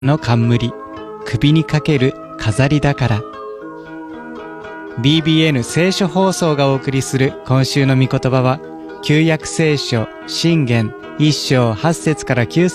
の冠、首にかける飾りだから。BBN 聖書放送がお送りする今週の御言葉は、旧約聖書箴言1章8節から9節